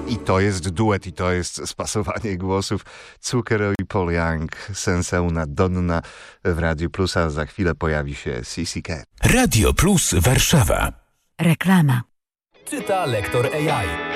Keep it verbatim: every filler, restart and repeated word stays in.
I to jest duet, i to jest spasowanie głosów. Zucchero i Paul Young, Senza una donna w Radiu Plus, a za chwilę pojawi się C C Cat. Radio Plus Warszawa. Reklama. Czyta lektor A I.